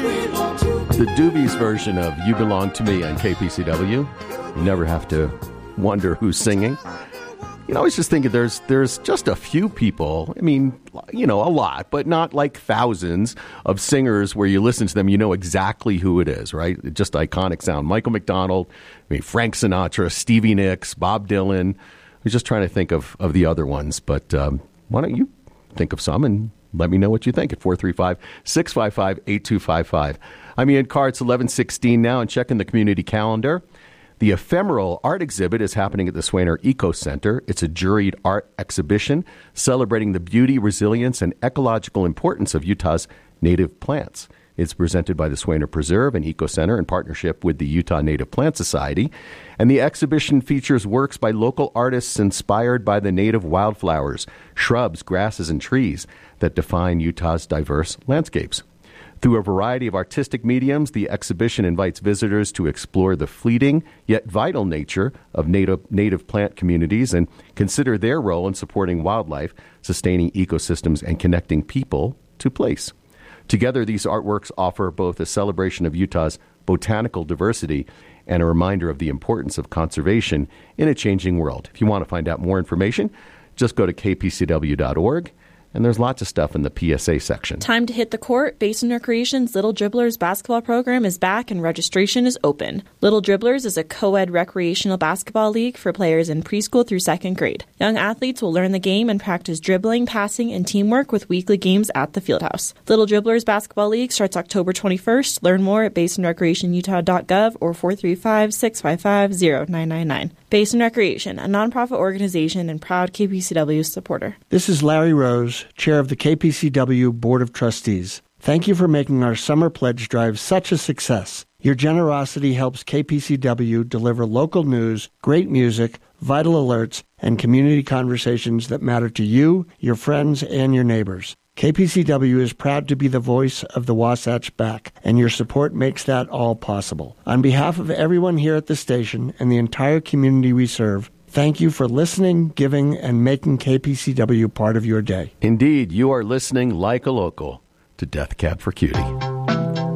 The Doobies version of You Belong to Me on KPCW. You never have to wonder who's singing. You know, I was just thinking there's just a few people, I mean, you know, a lot, but not like thousands of singers where you listen to them, you know exactly who it is, right? Just iconic sound. Michael McDonald, I mean, Frank Sinatra, Stevie Nicks, Bob Dylan. I was just trying to think of the other ones, but why don't you think of some and let me know what you think at 435-655-8255. I'm Ian Carr. It's 11:16 now, and checking the community calendar. The Ephemeral Art Exhibit is happening at the Swainer Eco Center. It's a juried art exhibition celebrating the beauty, resilience, and ecological importance of Utah's native plants. It's presented by the Swainer Preserve and Eco Center in partnership with the Utah Native Plant Society. And the exhibition features works by local artists inspired by the native wildflowers, shrubs, grasses, and trees that define Utah's diverse landscapes. Through a variety of artistic mediums, the exhibition invites visitors to explore the fleeting yet vital nature of native plant communities and consider their role in supporting wildlife, sustaining ecosystems, and connecting people to place. Together, these artworks offer both a celebration of Utah's botanical diversity and a reminder of the importance of conservation in a changing world. If you want to find out more information, just go to kpcw.org. And there's lots of stuff in the PSA section. Time to hit the court. Basin Recreation's Little Dribblers basketball program is back and registration is open. Little Dribblers is a co-ed recreational basketball league for players in preschool through second grade. Young athletes will learn the game and practice dribbling, passing, and teamwork with weekly games at the Fieldhouse. Little Dribblers basketball league starts October 21st. Learn more at basinrecreationutah.gov or 435-655-0999. Basin Recreation, a nonprofit organization and proud KPCW supporter. This is Larry Rose, Chair of the KPCW Board of Trustees. Thank you for making our summer pledge drive such a success. Your generosity helps KPCW deliver local news, great music, vital alerts, and community conversations that matter to you, your friends, and your neighbors. KPCW is proud to be the voice of the Wasatch Back, and your support makes that all possible. On behalf of everyone here at the station and the entire community we serve, thank you for listening, giving, and making KPCW part of your day. Indeed, you are listening like a local to Death Cab for Cutie.